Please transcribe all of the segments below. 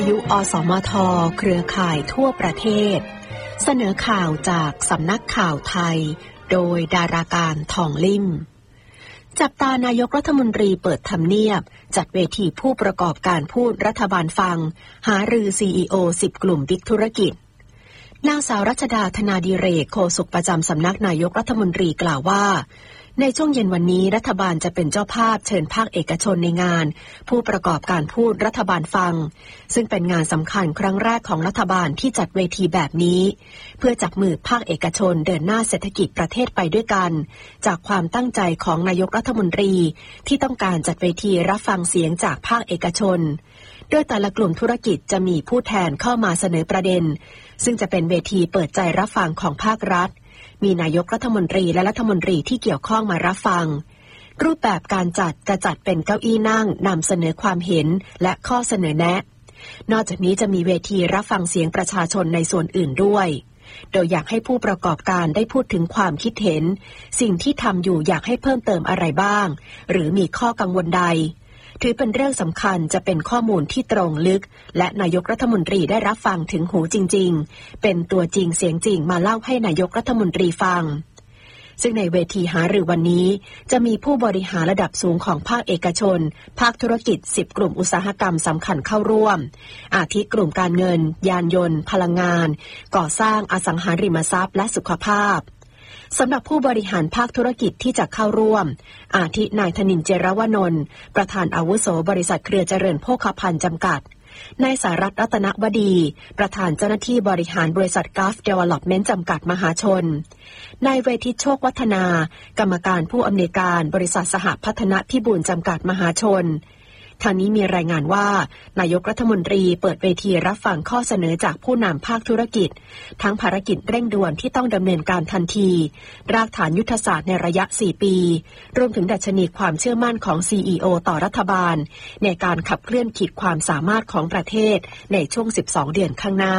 ยุอสมทเครือข่ายทั่วประเทศเสนอข่าวจากสำนักข่าวไทยโดยดาราการทองลิ่มจับตานายกรัฐมนตรีเปิดทำเนียบจัดเวทีผู้ประกอบการพูดรัฐบาลฟังหารือ CEO 10 กลุ่มบิ๊กธุรกิจนางสาวรัชดาธนาดิเรกโฆษกประจำสำนักนายกรัฐมนตรีกล่าวว่าในช่วงเย็นวันนี้รัฐบาลจะเป็นเจ้าภาพเชิญภาคเอกชนในงานผู้ประกอบการพูดรัฐบาลฟังซึ่งเป็นงานสำคัญครั้งแรกของรัฐบาลที่จัดเวทีแบบนี้เพื่อจับมือภาคเอกชนเดินหน้าเศรษฐกิจประเทศไปด้วยกันจากความตั้งใจของนายกรัฐมนตรีที่ต้องการจัดเวทีรับฟังเสียงจากภาคเอกชนโดยแต่ละกลุ่มธุรกิจจะมีผู้แทนเข้ามาเสนอประเด็นซึ่งจะเป็นเวทีเปิดใจรับฟังของภาครัฐมีนายกรัฐมนตรีและรัฐมนตรีที่เกี่ยวข้องมารับฟังรูปแบบการจัดจะจัดเป็นเก้าอี้นั่งนำเสนอความเห็นและข้อเสนอแนะนอกจากนี้จะมีเวทีรับฟังเสียงประชาชนในส่วนอื่นด้วยโดยอยากให้ผู้ประกอบการได้พูดถึงความคิดเห็นสิ่งที่ทำอยู่อยากให้เพิ่มเติมอะไรบ้างหรือมีข้อกังวลใดถือเป็นเรื่องสำคัญจะเป็นข้อมูลที่ตรงลึกและนายกรัฐมนตรีได้รับฟังถึงหูจริงๆเป็นตัวจริงเสียงจริงมาเล่าให้นายกรัฐมนตรีฟังซึ่งในเวทีหารือวันนี้จะมีผู้บริหารระดับสูงของภาคเอกชนภาคธุรกิจ10กลุ่มอุตสาหกรรมสำคัญเข้าร่วมอาทิกลุ่มการเงินยานยนต์พลังงานก่อสร้างอสังหาริมทรัพย์และสุขภาพสำหรับผู้บริหารภาคธุรกิจที่จะเข้าร่วมอาทินายธนินทร์ เจรวนนท์ประธานอาวุโสบริษัทเครือเจริญโภคภัณฑ์จำกัดนายสารัตน์ รัตนวดีประธานเจ้าหน้าที่บริหารบริษัทกัฟเดเวล็อปเมนต์จำกัดมหาชนนายเวทิตโชควัฒนากรรมการผู้อำนวยการบริษัทสหพัฒนพิบูลจำกัดมหาชนทางนี้มีรายงานว่านายกรัฐมนตรีเปิดเวทีรับฟังข้อเสนอจากผู้นำภาคธุรกิจทั้งภารกิจเร่งด่วนที่ต้องดำเนินการทันทีรากฐานยุทธศาสตร์ในระยะ4ปีรวมถึงดัชนีความเชื่อมั่นของ CEO ต่อรัฐบาลในการขับเคลื่อนขีดความสามารถของประเทศในช่วง12เดือนข้างหน้า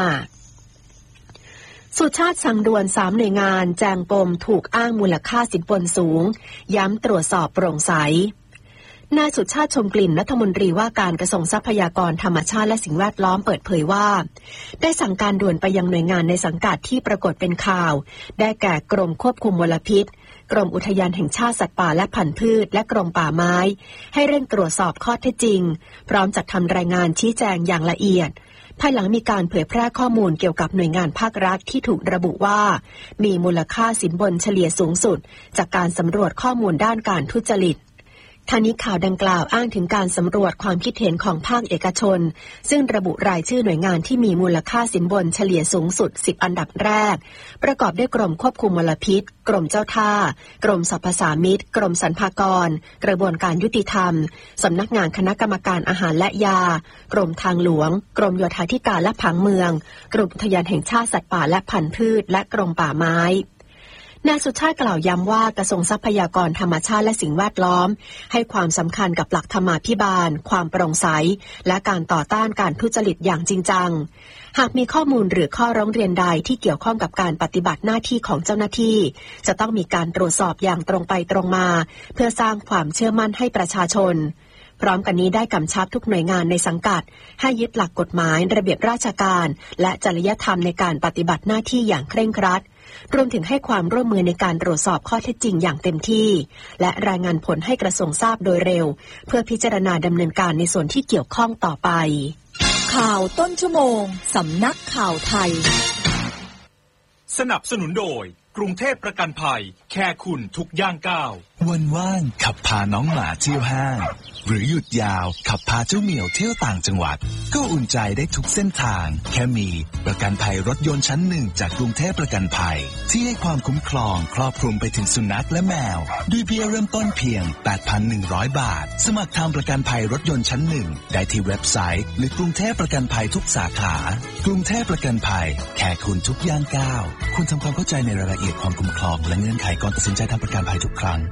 สุชาติสั่งด่วน3หน่วยงานแจงปมถูกอ้างมูลค่าสินบนสูงย้ำตรวจสอบโปร่งใสนายสุชาติชมกลิ่นรัฐมนตรีว่าการกระทรวงทรัพยากรธรรมชาติและสิ่งแวดล้อมเปิดเผยว่าได้สั่งการด่วนไปยังหน่วยงานในสังกัดที่ปรากฏเป็นข่าวได้แก่กรมควบคุมมลพิษกรมอุทยานแห่งชาติสัตว์ป่าและพันธุ์พืชและกรมป่าไม้ให้เร่งตรวจสอบข้อเท็จจริงพร้อมจัดทำรายงานชี้แจงอย่างละเอียดภายหลังมีการเผยแพร่ข้อมูลเกี่ยวกับหน่วยงานภาครัฐที่ถูกระบุว่ามีมูลค่าสินบนเฉลี่ยสูงสุดจากการสำรวจข้อมูลด้านการทุจริตทางนี้ข่าวดังกล่าวอ้างถึงการสำรวจความคิดเห็นของภาคเอกชนซึ่งระบุรายชื่อหน่วยงานที่มีมูลค่าสินบนเฉลี่ยสูงสุด10อันดับแรกประกอบด้วยกรมควบคุมมลพิษกรมเจ้าท่ากรมสรรพสามิตกรมสรรพากรกระบวนการยุติธรรมสำนักงานคณะกรรมการอาหารและยากรมทางหลวงกรมโยธาธิการและผังเมืองกรมอุทยานแห่งชาติสัตว์ป่าและพันธุ์พืชและกรมป่าไม้นายสุชาติกล่าวย้ำว่ากระทรวงทรัพยากรธรรมชาติและสิ่งแวดล้อมให้ความสำคัญกับหลักธรรมาภิบาลความโปร่งใสและการต่อต้านการทุจริตอย่างจริงจังหากมีข้อมูลหรือข้อร้องเรียนใดที่เกี่ยวข้องกับการปฏิบัติหน้าที่ของเจ้าหน้าที่จะต้องมีการตรวจสอบอย่างตรงไปตรงมาเพื่อสร้างความเชื่อมั่นให้ประชาชนพร้อมกันนี้ได้กำชับทุกหน่วยงานในสังกัดให้ยึดหลักกฎหมายระเบียบราชการและจริยธรรมในการปฏิบัติหน้าที่อย่างเคร่งครัดรวมถึงให้ความร่วมมือในการตรวจสอบข้อเท็จจริงอย่างเต็มที่และรายงานผลให้กระทรวงทราบโดยเร็วเพื่อพิจารณาดำเนินการในส่วนที่เกี่ยวข้องต่อไปข่าวต้นชั่วโมงสำนักข่าวไทยสนับสนุนโดยกรุงเทพประกันภัยแค่คุณทุกย่างก้าววันว่างขับพาน้องหมาเที่ยวห้างหรือหยุดยาวขับพาเจ้าเหมียวเที่ยวต่างจังหวัดก็อุ่นใจได้ทุกเส้นทางแค่มีประกันภัยรถยนต์ชั้นหนึ่งจากกรุงเทพประกันภัยที่ให้ความคุ้มครองครอบคลุมไปถึงสุนัขและแมวด้วยเบี้ยเริ่มต้นเพียง 8,100 บาทสมัครทำประกันภัยรถยนต์ชั้นหนึ่งได้ที่เว็บไซต์หรือกรุงเทพประกันภัยทุกสาขากรุงเทพประกันภัยแค่คุณทุกย่างก้าวคุณทำความเข้าใจในรายละเอียดความคุ้มครองและเงื่อนไขก่อนตัดสินใจทำประกันภัยทุกครั้ง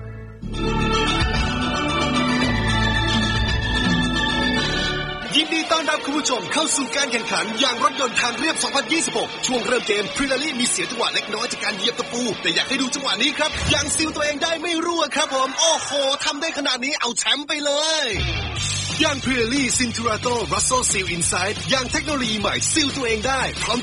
ยินดีต้อนรับคุณผู้ชมเข้าสู่การแข่งขันยางรถยนต์ทางเรียบ 2026 ช่วงเริ่มเกมพรีลารี่มีเสียจังหวะเล็กน้อยจากการเหยียบตะปูแต่อยากให้ดูจังหวะนี้ครับยางซีลตัวเองได้ไม่รั่วครับผมโอ้โหทำได้ขนาดนี้เอาแชมป์ไปเลยยาง Pirelli Cinturato Russell Seal Inside ยางเทคโนโลยีใหม่ซีลตัวเองได้พร้อม